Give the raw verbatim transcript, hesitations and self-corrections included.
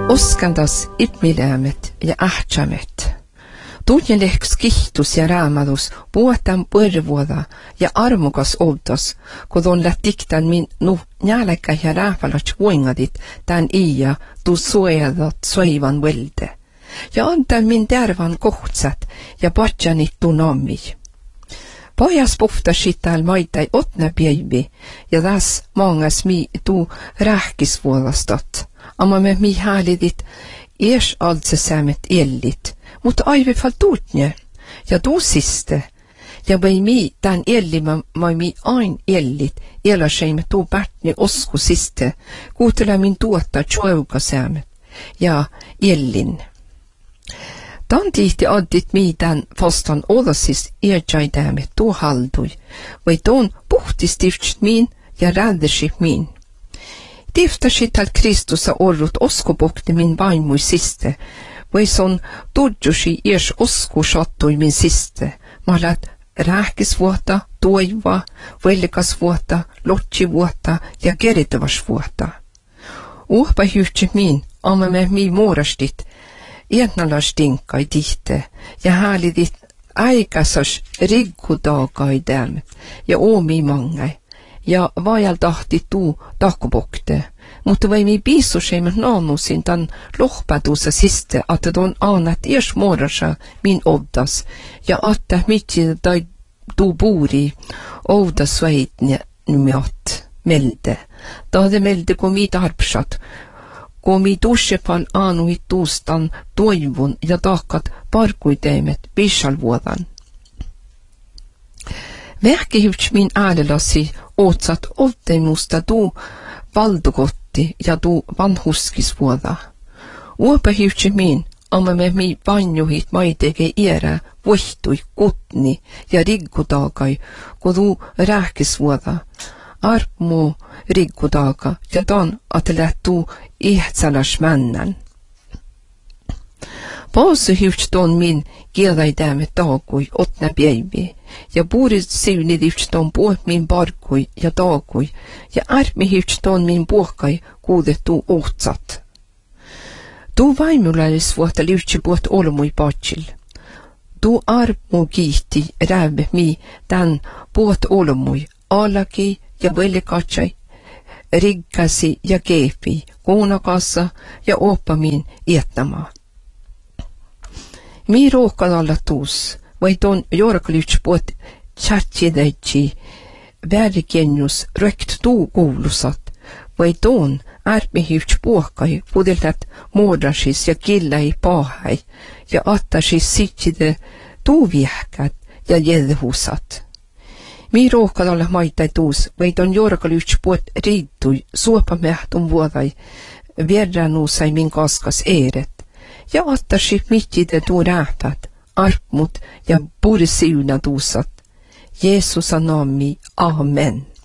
Oskandas itmilämet ja ahtsamet. Tuutjen lehks kihtus ja raamadus puotan põrvuoda ja armukas oltas, kun on lähtiktan min nu njälekkä ja rääfalats voingadit tän iia tu suojadat soivan velde. Ja antaa min tervan kohtsat ja patjanit tu nammi. Pojas puhtasit tääl maitai otna päivi ja tässä mangas mi tu rähkisvuodastat. Amma me mi häälidit ees altsesämet ellit, mutta aivi fall tuutnje ja tuu siste. Ja vai mi tän ellimä mai mi ain ellit, elaseimme tuu pärtni osku siste, kuutela min tuotta tjoeukasämet ja ellin. Tän tihti addit mi tän fastan odasis erjaidämet tuu haldui, vai tuon puhtistifts min ja räddersit min. Tiftasit tal Kristusa orrut oskopokti min vaimui siste, vai son tudjusi ees osku sattui min siste, malat rääkisvuota, toiva, vellikasvuota, lotsivuota ja keritavasvuota. Uhpa hyhtsi min, amma me mi muorastit, etnalastinkai tihte, ja häälidit aikasas riggudagaidäm, ja oomi mangai. Ja vajal tahti tuu tahkupokte, mutta vai mi piissuseimet naanusin tan lohpadusa siste, että ton aanat ees muodassa min ovdas, ja että mitsi tai tuu puuri ovdas väitne miot melde. Tahde melde kun mi tarpsat, kun mi tussepal aanuit tuustan toivun ja tahkat parkuiteimet pissalvuodan. Vähkihyvts min äälelasi otsat olteimusta tuu valdukotti ja tuu vanhuskisvuoda. Uopahyvtsi min, amma me mi vanjuhit maiteke iärä vohtui kutni ja riggutagai, kun tuu rääkisvuoda. Armu riggutaga ja ton, että lähtuu ihtsalas männän. Paasu hyvts ton min kielaitämme taagui otna päivi, ja puurit siunid hyvts ton puot min parkui ja taagui, ja ärmi hyvts ton min puhkai kuudettu ohtsat. Tuu vaimulalis vuotta lyhtsi puot olmui patsil. Tuu armu kiihti rääve mi tän puot olmui, alaki ja velikatsai, riggasi ja keepi, kuunakassa ja oppamin ietnamaa. Mi råkad alla tuus, vai ton jorkalyts puot tjatjideitsi, värikennus rökt tuu kuulusat, vai ton ärmihyvts puhkai pudeltat muodasis ja killai pahai, ja attasis sitside tuu viehkät ja jedhusat. Mi råkad alla maitai tuus, vai ton jorkalyts puot riittui suopamähtun vuodai, vierranusai min kaskas eeret. Ja ottaisi mittide tuu rääpät, armut ja purisiuna tuusat. Jeesusa nami, amen.